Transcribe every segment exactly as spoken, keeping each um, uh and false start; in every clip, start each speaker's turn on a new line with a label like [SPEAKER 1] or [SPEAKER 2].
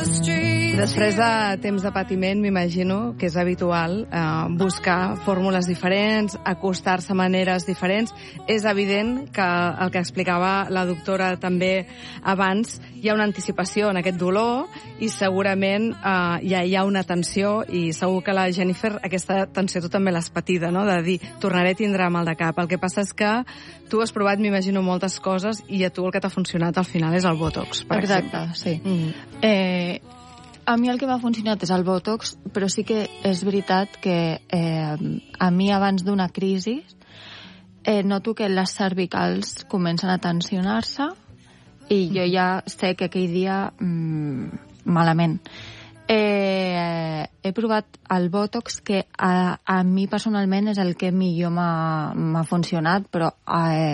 [SPEAKER 1] Després de temps de patiment, m'imagino que és habitual eh, buscar fórmules diferents, acostar-se a maneres diferents. És evident que el que explicava la doctora també abans, hi ha una anticipació en aquest dolor i segurament eh, ja hi ha una tensió i segur que la Jennifer aquesta tensió tu també l'has patida, no? De dir, tornaré a tindre mal de cap. El que passa és que tu has provat, m'imagino, moltes coses i a tu el que t'ha funcionat al final és el Botox, per
[SPEAKER 2] Exacte,
[SPEAKER 1] exemple.
[SPEAKER 2] sí.
[SPEAKER 1] Mm.
[SPEAKER 2] Eh, a mi el que m'ha funcionat és el Botox, però sí que és veritat que eh, a mi abans d'una crisi eh, noto que les cervicals comencen a tensionar-se i jo ja sé que aquell dia mm, malament. Eh, he provat el Botox, que a, a mi personalment és el que millor m'ha funcionat, però eh,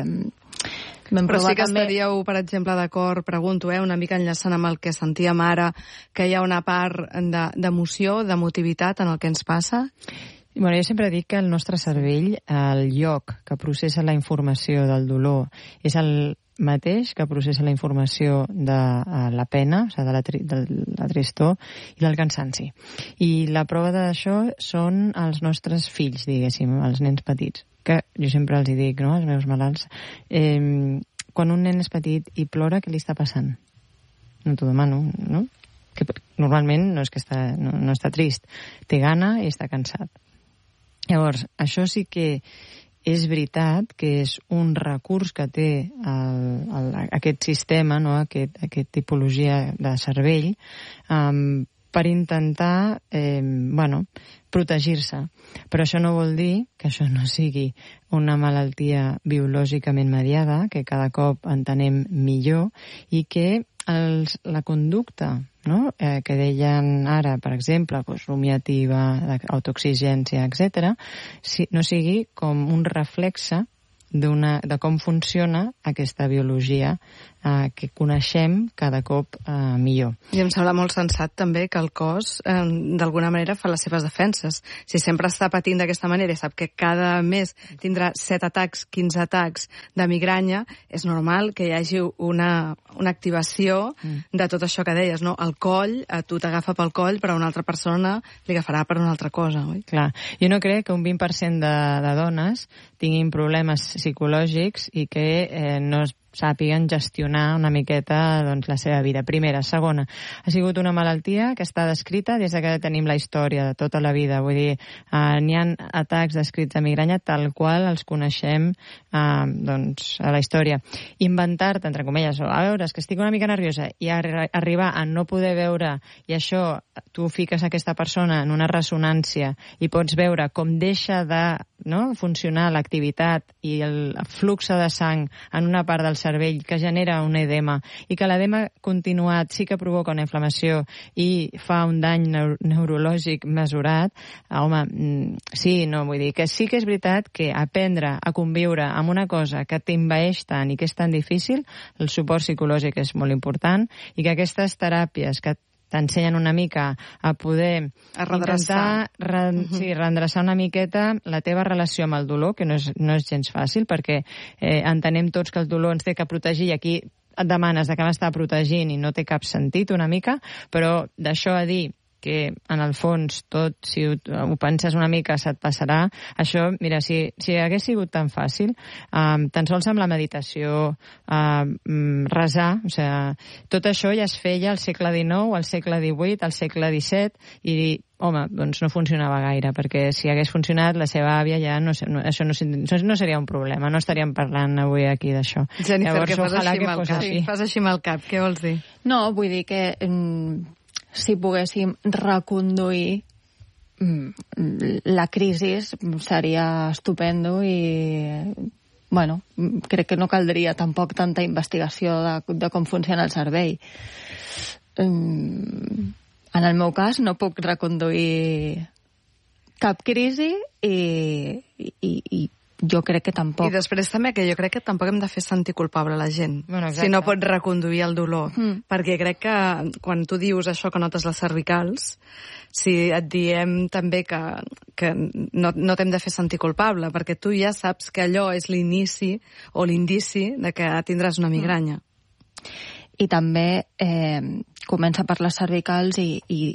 [SPEAKER 1] Però sí que també... estaríeu, per exemple, d'acord, pregunto, eh, una mica enllaçant amb el que sentíem ara, que hi ha una part d'emoció, de, d'emotivitat en el que ens passa?
[SPEAKER 3] Bueno, jo sempre dic que el nostre cervell, el lloc que processa la informació del dolor, és el mateix que processa la informació de uh, la pena, o sigui, de la, tri de la tristor i del cansanci. I la prova d'això són els nostres fills, diguéssim, els nens petits, que jo sempre els hi dic, no?, als meus malalts, eh, quan un nen és petit i plora, què li està passant? No t'ho demano, no? Que normalment no és que està, no, no està trist, té gana i està cansat. Llavors, això sí que és veritat que és un recurs que té el, el, aquest sistema, no? aquest, aquest tipologia de cervell, um, per intentar eh, bueno, protegir-se. Però això no vol dir que això no sigui una malaltia biològicament mediada, que cada cop entenem millor, i que els, la conducta, no? eh, que deien ara, per exemple, doncs, rumiativa, autoexigència, etcètera, si, no sigui com un reflexe d'una, de com funciona aquesta biologia eh, que coneixem cada cop eh, millor.
[SPEAKER 1] I em sembla molt sensat també que el cos eh, d'alguna manera fa les seves defenses. Si sempre està patint d'aquesta manera i sap que cada mes tindrà set atacs, quinze atacs de migranya, és normal que hi hagi una, una activació mm. de tot això que deies, no? El coll, a tu t'agafa pel coll, però a una altra persona li agafarà per una altra cosa, oi?
[SPEAKER 3] Clar. Jo no crec que un vint per cent de, de dones tinguin problemes psicològics i que eh, no sàpiguen gestionar una miqueta doncs, la seva vida. Primera. Segona, ha sigut una malaltia que està descrita des de que tenim la història de tota la vida. Vull dir, eh, n'hi ha atacs descrits de migranya tal qual els coneixem eh, doncs, a la història. Inventar-te, entre comilles, a veure, és que estic una mica nerviosa, i arri arribar a no poder veure, i això tu fiques aquesta persona en una ressonància i pots veure com deixa de no, funcionar l'activitat i el flux de sang en una part del cervell que genera un edema i que l'edema continuat sí que provoca una inflamació i fa un dany neur neurològic mesurat, home, sí, no, vull dir que sí que és veritat que aprendre a conviure amb una cosa que t'envaeix tant i que és tan difícil, el suport psicològic és molt important i que aquestes teràpies que t'ensenyen una mica a poder
[SPEAKER 1] a redreçar.
[SPEAKER 3] intentar re, uh -huh. sí, redreçar una miqueta la teva relació amb el dolor, que no és, no és gens fàcil, perquè eh, entenem tots que el dolor ens té que protegir i aquí et demanes de què m'està protegint i no té cap sentit una mica, però d'això a dir que en el fons tot, si ho, ho penses una mica, se't passarà. Això, mira, si, si hagués sigut tan fàcil, um, tan sols amb la meditació, um, resar, o sigui, tot això ja es feia al segle dinou, al segle divuit, al segle disset, i home, doncs no funcionava gaire, perquè si hagués funcionat la seva àvia ja no, no, això no, no seria un problema, no estaríem parlant avui aquí d'això.
[SPEAKER 1] Jennifer, Llavors, que fas així amb el cap? Sí, fas així amb el cap, què vols dir?
[SPEAKER 2] No, vull dir que mm, si poguéssim reconduir la crisi seria estupendo i bueno, crec que no caldria tampoc tanta investigació de, de com funciona el cervell. En el meu cas no puc reconduir cap crisi i, i, i jo crec que tampoc.
[SPEAKER 1] I després també que jo crec que tampoc hem de fer sentir culpable a la gent,
[SPEAKER 3] bueno,
[SPEAKER 1] si no pots reconduir el dolor. Mm. Perquè crec que quan tu dius això que notes les cervicals, si et diem també que, que no, no t'hem de fer sentir culpable, perquè tu ja saps que allò és l'inici o l'indici de que tindràs una migranya.
[SPEAKER 2] Mm. i també eh, comença per les cervicals i, i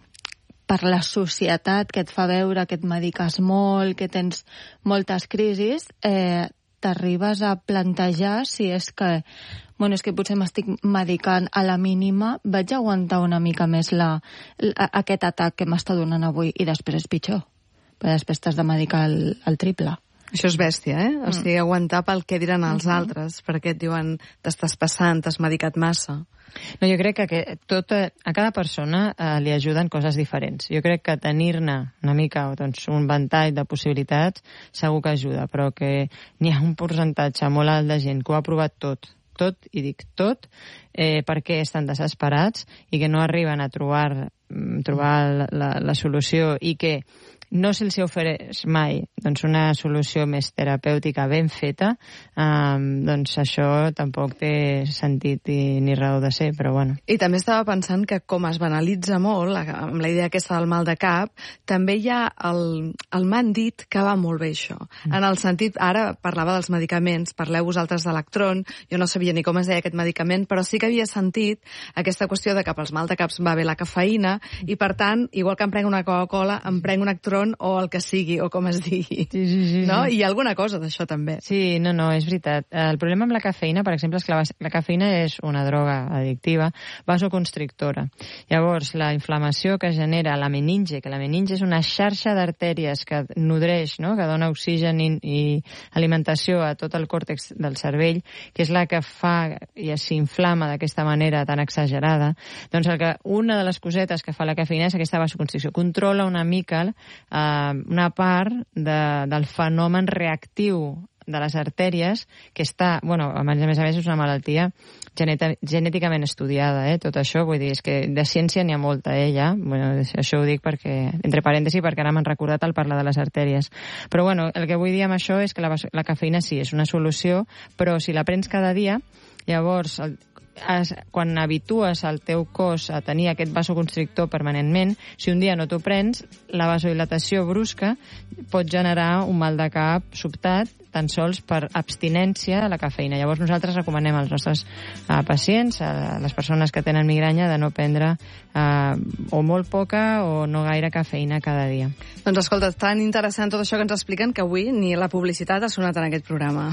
[SPEAKER 2] per la societat que et fa veure que et mediques molt, que tens moltes crisis, eh, t'arribes a plantejar si és que, bueno, és que potser m'estic medicant a la mínima, vaig aguantar una mica més la, la, aquest atac que m'està donant avui i després és pitjor, perquè després t'has de medicar el, el triple.
[SPEAKER 1] Això és bèstia, eh? O sigui, aguantar pel que diran els uh-huh. altres, perquè et diuen t'estàs passant, t'has medicat massa.
[SPEAKER 3] No, jo crec que tot, a cada persona eh, li ajuden coses diferents. Jo crec que tenir-ne una mica, doncs, un ventall de possibilitats segur que ajuda, però que n'hi ha un percentatge molt alt de gent que ho ha provat tot, tot, i dic tot, eh, perquè estan desesperats i que no arriben a trobar, trobar la, la solució i que no se'ls ofereix mai doncs, una solució més terapèutica ben feta, eh, doncs això tampoc té sentit i, ni raó de ser, però bueno.
[SPEAKER 1] I també estava pensant que com es banalitza molt, amb la idea aquesta del mal de cap, també hi ha el, el m'han dit que va molt bé això. Mm. En el sentit, ara parlava dels medicaments, parleu vosaltres d'Electron, jo no sabia ni com es deia aquest medicament, però sí que havia sentit aquesta qüestió de que pels mal de caps va bé la cafeïna, i per tant, igual que em prenc una Coca-Cola, em prenc un Electron o el que sigui, o com es digui.
[SPEAKER 3] Sí, sí, sí.
[SPEAKER 1] No? I hi ha alguna cosa d'això, també.
[SPEAKER 3] Sí, no, no, és veritat. El problema amb la cafeïna, per exemple, és que la, la cafeïna és una droga addictiva, vasoconstrictora. Llavors, la inflamació que genera la meninge, que la meninge és una xarxa d'artèries que nodreix, no?, que dona oxigen i, i alimentació a tot el còrtex del cervell, que és la que fa i s'inflama d'aquesta manera tan exagerada, doncs el que, una de les cosetes que fa la cafeïna és aquesta vasoconstricció. Controla una mica Uh, una part de, del fenomen reactiu de les artèries, que està, bueno, a més a més és una malaltia geneta, genèticament estudiada, eh, tot això, vull dir, és que de ciència n'hi ha molta, eh, ja, bueno, això ho dic perquè, entre parèntesis, perquè ara m'han recordat al parlar de les artèries. Però, bueno, el que vull dir amb això és que la, la cafeïna sí, és una solució, però si la prens cada dia, llavors, el, Es, quan habitues el teu cos a tenir aquest vasoconstrictor permanentment, si un dia no t'ho prens, la vasodilatació brusca pot generar un mal de cap sobtat, tan sols per abstinència a la cafeïna. Llavors nosaltres recomanem als nostres uh, pacients, a les persones que tenen migranya, de no prendre uh, o molt poca o no gaire cafeïna cada dia.
[SPEAKER 1] Doncs escolta, tan interessant tot això que ens expliquen que avui ni la publicitat ha sonat en aquest programa.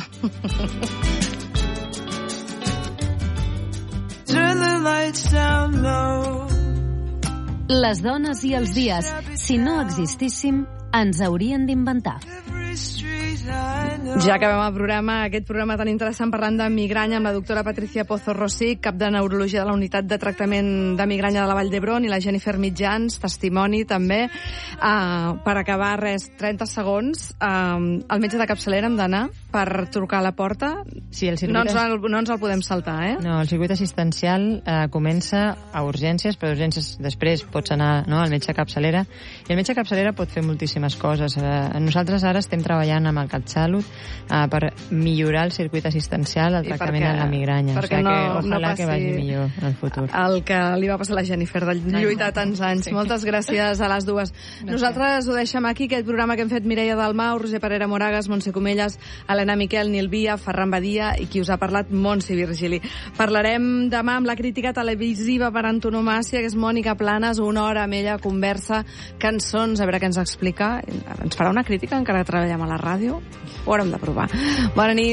[SPEAKER 4] Les dones i els dies, si no existíssim, ens haurien d'inventar.
[SPEAKER 1] Ja acabem el programa, aquest programa tan interessant parlant de migranya amb la doctora Patricia Pozo Rosich, cap de neurologia de la unitat de tractament de migranya de la Vall d'Hebron, i la Jennifer Mitjans, testimoni també. Uh, per acabar, res, trenta segons. Uh, el metge de capçalera hem d'anar per trucar a la porta.
[SPEAKER 3] Sí, el circuit...
[SPEAKER 1] no, ens el, no ens el podem saltar, eh?
[SPEAKER 3] No, el circuit assistencial uh, comença a urgències, però urgències després pots anar, no, al metge capçalera. I el metge capçalera pot fer moltíssimes coses. Uh, nosaltres ara estem treballant amb el CatSalut uh, per millorar el circuit assistencial, el tractament de la migranya.
[SPEAKER 1] Perquè
[SPEAKER 3] o sigui
[SPEAKER 1] no,
[SPEAKER 3] que ojalà
[SPEAKER 1] no passi
[SPEAKER 3] que vagi millor en el futur.
[SPEAKER 1] El que li va passar a la Jennifer, de lluitar tants anys. Sí. Moltes gràcies a les dues. Gràcies. Nosaltres ho deixem aquí, aquest programa que hem fet Mireia Dalmau, Roger Parera Moragas, Montse Comelles, Helena Miquel, Nil Via, Ferran Badia i qui us ha parlat, Montse Virgili. Parlarem demà amb la crítica televisiva per antonomàsia, que és Mònica Planes, una hora amb ella, conversa, cançons, a veure què ens explica. Ens farà una crítica encara que treballem a la ràdio? Ho haurem de provar. Bona nit.